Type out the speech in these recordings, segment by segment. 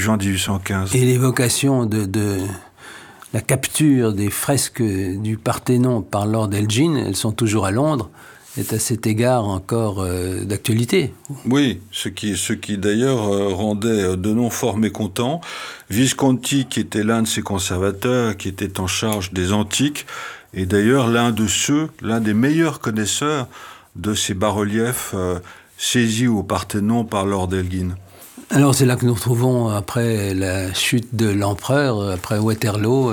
juin 1815. Et l'évocation de la capture des fresques du Parthénon par Lord Elgin, elles sont toujours à Londres, est à cet égard encore d'actualité. Oui, ce qui d'ailleurs rendait Denon fort mécontent. Visconti, qui était l'un de ses conservateurs, qui était en charge des antiques, et d'ailleurs l'un des meilleurs connaisseurs de ces bas-reliefs saisis au Parthénon par Lord Elgin. Alors c'est là que nous retrouvons, après la chute de l'empereur, après Waterloo,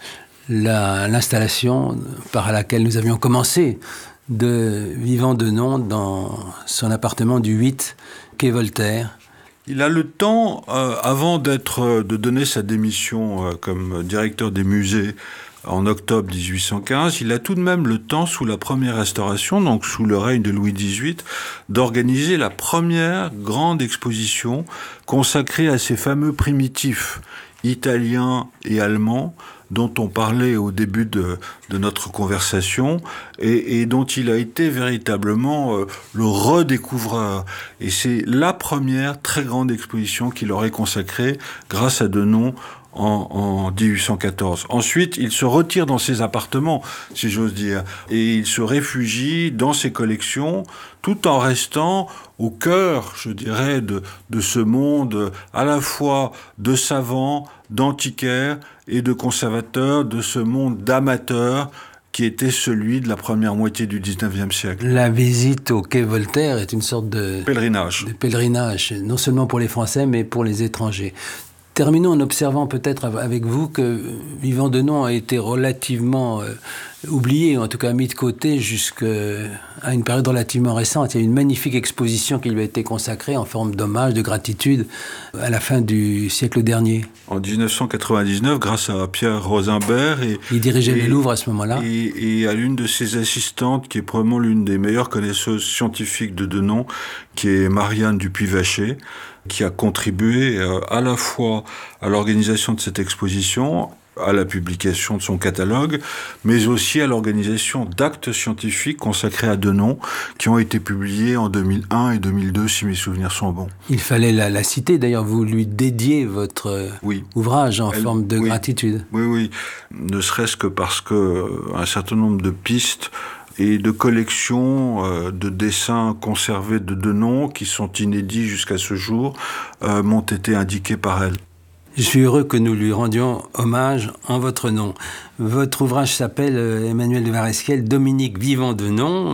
l'installation par laquelle nous avions commencé de Vivant Denon dans son appartement du 8, quai Voltaire. Il a le temps, avant de donner sa démission comme directeur des musées en octobre 1815, il a tout de même le temps, sous la première restauration, donc sous le règne de Louis XVIII, d'organiser la première grande exposition consacrée à ces fameux primitifs italiens et allemands dont on parlait au début de notre conversation et dont il a été véritablement le redécouvreur. Et c'est la première très grande exposition qu'il aurait consacrée grâce à Denon en 1814. Ensuite, il se retire dans ses appartements, si j'ose dire, et il se réfugie dans ses collections, tout en restant au cœur, je dirais, de ce monde à la fois de savants, d'antiquaires et de conservateurs, de ce monde d'amateurs qui était celui de la première moitié du XIXe siècle. La visite au quai Voltaire est une sorte de pèlerinage, non seulement pour les Français, mais pour les étrangers. Terminons en observant peut-être avec vous que Vivant Denon a été relativement oublié, en tout cas mis de côté jusqu'à une période relativement récente. Il y a une magnifique exposition qui lui a été consacrée en forme d'hommage, de gratitude, à la fin du siècle dernier. En 1999, grâce à Pierre Rosenberg. Il dirigeait le Louvre à ce moment-là. Et à l'une de ses assistantes, qui est probablement l'une des meilleures connaisseuses scientifiques de Denon, qui est Marianne Dupuy-Vacher, qui a contribué à la fois à l'organisation de cette exposition, à la publication de son catalogue, mais aussi à l'organisation d'actes scientifiques consacrés à Denon, qui ont été publiés en 2001 et 2002, si mes souvenirs sont bons. Il fallait la citer, d'ailleurs, vous lui dédiez votre ouvrage en forme de gratitude. Oui, ne serait-ce que parce que un certain nombre de pistes et de collections de dessins conservés de Denon, qui sont inédits jusqu'à ce jour, m'ont été indiqués par elle. Je suis heureux que nous lui rendions hommage en votre nom. Votre ouvrage s'appelle, Emmanuel de Varesquiel, Dominique Vivant Denon,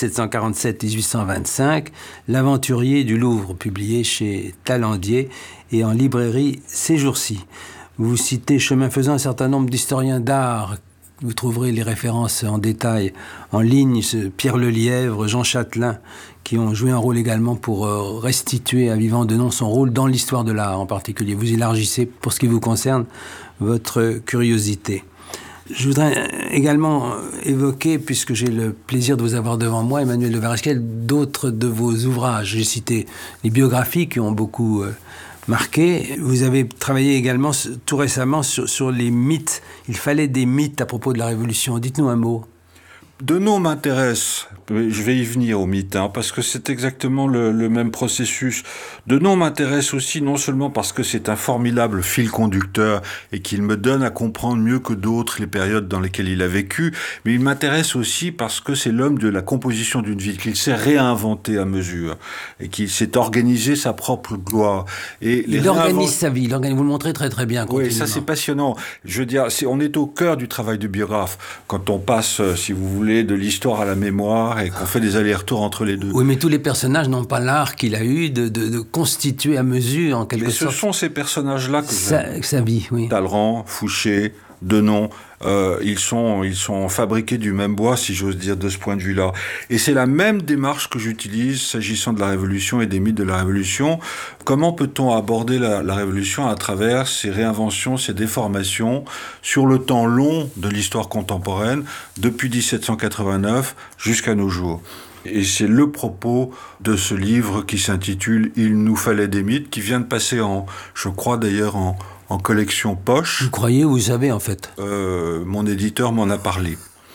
1747-1825, l'aventurier du Louvre, publié chez Talandier et en librairie ces jours-ci. Vous citez, chemin faisant, un certain nombre d'historiens d'art. Vous trouverez les références en détail en ligne, Pierre Lelièvre, Jean Châtelain, qui ont joué un rôle également pour restituer à Vivant Denon son rôle dans l'histoire de l'art en particulier. Vous élargissez, pour ce qui vous concerne, votre curiosité. Je voudrais également évoquer, puisque j'ai le plaisir de vous avoir devant moi, Emmanuel de Varesquiel, d'autres de vos ouvrages. J'ai cité les biographies qui ont beaucoup marqué. Vous avez travaillé également tout récemment sur les mythes. Il fallait des mythes à propos de la Révolution. Dites-nous un mot. Denon m'intéresse, je vais y venir au mythe, parce que c'est exactement le même processus. Denon m'intéresse aussi non seulement parce que c'est un formidable fil conducteur et qu'il me donne à comprendre mieux que d'autres les périodes dans lesquelles il a vécu, mais il m'intéresse aussi parce que c'est l'homme de la composition d'une ville, qu'il s'est réinventé à mesure et qu'il s'est organisé sa propre gloire. Et il organise sa vie, vous le montrez très très bien. Oui, ça c'est passionnant. Je veux dire, on est au cœur du travail du biographe. Quand on passe, si vous voulez, de l'histoire à la mémoire et qu'on fait des allers-retours entre les deux. Oui, mais tous les personnages n'ont pas l'art qu'il a eu de constituer à mesure, en quelque sorte. Mais ce sont ces personnages-là que sa vie, oui. Talleyrand, Fouché, Denon, ils sont fabriqués du même bois, si j'ose dire, de ce point de vue-là. Et c'est la même démarche que j'utilise s'agissant de la Révolution et des mythes de la Révolution. Comment peut-on aborder la Révolution à travers ces réinventions, ces déformations, sur le temps long de l'histoire contemporaine, depuis 1789 jusqu'à nos jours? Et c'est le propos de ce livre qui s'intitule « Il nous fallait des mythes », qui vient de passer je crois d'ailleurs en collection poche. Vous croyez ou vous savez, en fait? Mon éditeur m'en a parlé.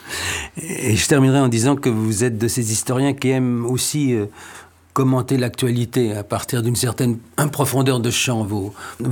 Et je terminerai en disant que vous êtes de ces historiens qui aiment aussi commenter l'actualité à partir d'une certaine profondeur de champ.